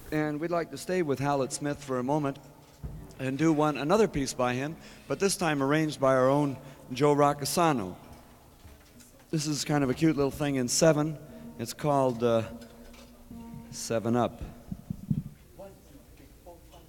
And we'd like to stay with Hallett Smith for a moment and do another piece by him, but this time arranged by our own Joe Roccasano. This is kind of a cute little thing in 7. It's called 7 Up.